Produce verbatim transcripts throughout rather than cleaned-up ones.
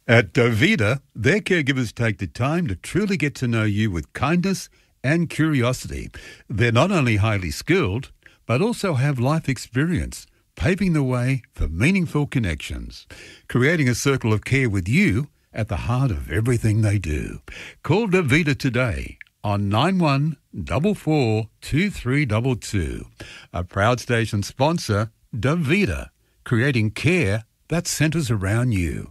At Dovita, their caregivers take the time to truly get to know you with kindness and curiosity. They're not only highly skilled, but also have life experience, paving the way for meaningful connections, creating a circle of care with you at the heart of everything they do. Call Dovita today on nine one four four two three two two. A proud station sponsor, Dovita, creating care that centres around you.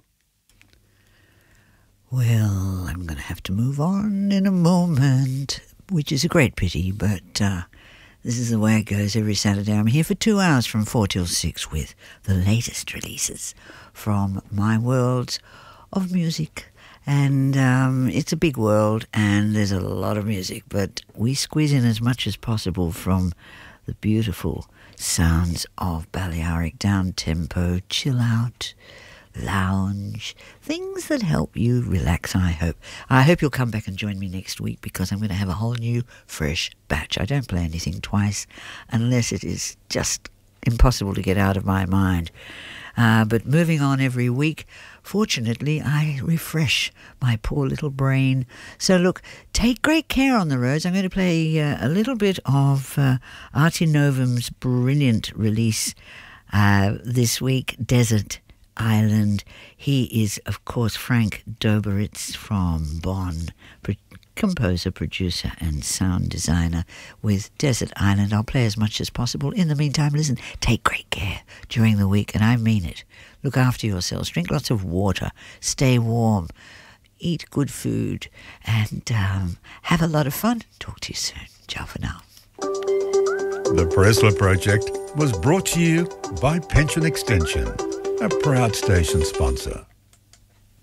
Well, I'm going to have to move on in a moment, which is a great pity, but uh, this is the way it goes every Saturday. I'm here for two hours from four till six with the latest releases from my world of music. And um, it's a big world and there's a lot of music, but we squeeze in as much as possible from the beautiful sounds of Balearic down-tempo, chill out, lounge, things that help you relax, I hope. I hope you'll come back and join me next week because I'm going to have a whole new, fresh batch. I don't play anything twice unless it is just impossible to get out of my mind. Uh, but moving on every week, fortunately, I refresh my poor little brain. So look, take great care on the roads. I'm going to play uh, a little bit of uh, Artie Novum's brilliant release uh, this week, Desert Island. He is, of course, Frank Doberitz from Bonn, pro- composer, producer and sound designer with Desert Island. I'll play as much as possible. In the meantime, listen, take great care during the week, and I mean it. Look after yourselves, drink lots of water, stay warm, eat good food, and um, have a lot of fun. Talk to you soon. Ciao for now. The Pressler Project was brought to you by Pension Extension, a proud station sponsor.